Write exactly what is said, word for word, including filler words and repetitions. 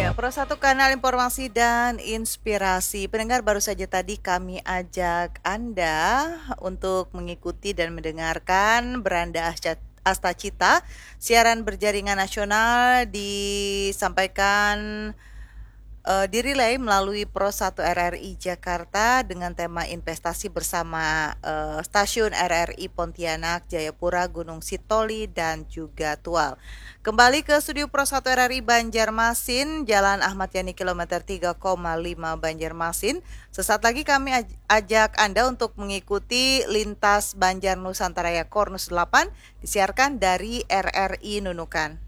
Ya, Pro satu kanal informasi dan inspirasi. Pendengar, baru saja tadi kami ajak Anda untuk mengikuti dan mendengarkan Beranda Asca- Asta Cita, siaran berjaringan nasional disampaikan uh, direlay melalui Pro satu R R I Jakarta dengan tema investasi bersama uh, stasiun R R I Pontianak, Jayapura, Gunung Sitoli, dan juga Tual. Kembali ke studio Pro satu R R I Banjarmasin, Jalan Ahmad Yani kilometer tiga koma lima Banjarmasin. Sesaat lagi kami aj- ajak Anda untuk mengikuti lintas Banjar Nusantara Kornus delapan, disiarkan dari R R I Nunukan.